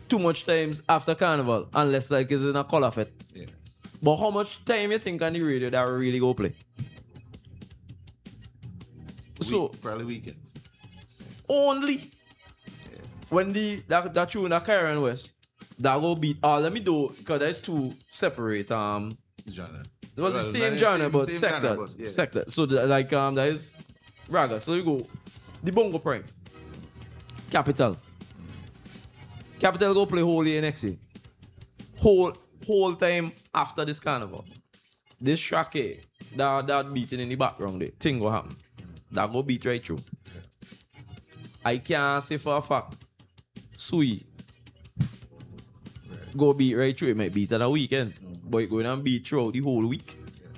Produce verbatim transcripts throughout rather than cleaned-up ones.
too much times after Carnival, unless like it's in a color fit. Yeah. But how much time you think on the radio that really go play? Week, So probably weekends. only Yeah. when the that, that tune that Karen West that go beat. Oh, let me do because there's two separate um. Genre. Well, the Well, same not genre, same- but same sector, genre, but yeah. sector. So the, like um, that is raga. So you go the bongo prime, Capital. Capital go play whole year next year. Whole whole time after this Carnival. This track here, that that beating in the background there, thing go happen. That go beat right through. I can't say for a fact. Sui Right. go beat right through. It might beat on a weekend, but it going and beat throughout the whole week.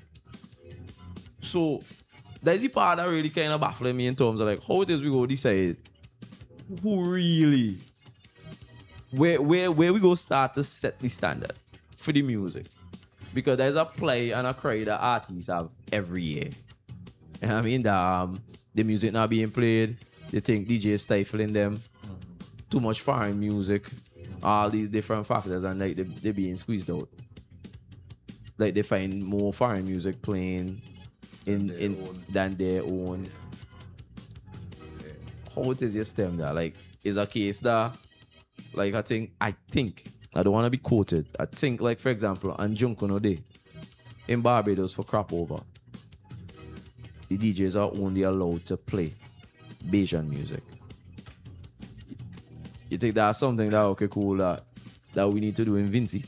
So that's the part that really kind of baffling me in terms of like how it is we go decide who really where where where we go start to set the standard for the music. Because there's a play and a cry that artists have every year. You know what I mean? The, um, the music not being played, they think D J is stifling them, mm-hmm. too much foreign music, mm-hmm. all these different factors, and like they they being squeezed out. Like they find more foreign music playing in Than their in own. than their own. Yeah. How it is your stem that like is a case that like I think I think I don't want to be quoted. I think like for example on Junkono Day in Barbados for crop over, the D Js are only allowed to play Bajan music. You think that's something that okay cool that that we need to do in Vinci?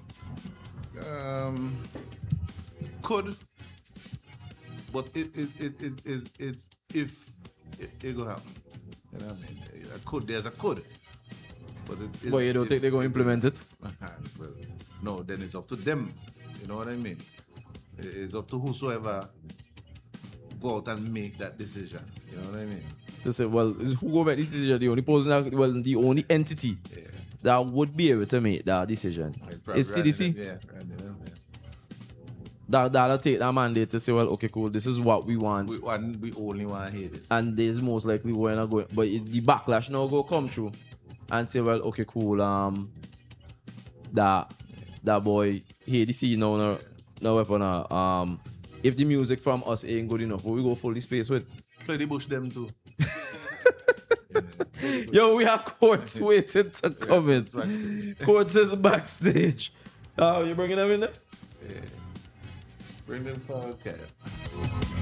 Um, could, but it it it, it is it's if it, it go happen. You know what I mean? A could there's a could, but it, it's, But you don't if- think they're going to implement it? Well, no, then it's up to them. You know what I mean? It- It's up to whosoever go out and make that decision. You know what I mean? To say, well, is who go make this decision? The only person that, well, the only entity Yeah. that would be able to make that decision probably is C D C. rather than- Yeah, rather than- yeah. That that'll take that mandate to say, well, okay, cool, this is what we want, We, want- we only want to hear this. and this is most likely where I'm going. But it, the backlash now go come through and say, well, okay, cool, um, that that boy here, the scene now, no, no weapon, uh, um, if the music from us ain't good enough, what we go full the space with? Play the bush them too. Yo, we have Courts waiting to come in. backstage. Courts is backstage. Oh, you bringing them in there? Yeah. Bring them for okay.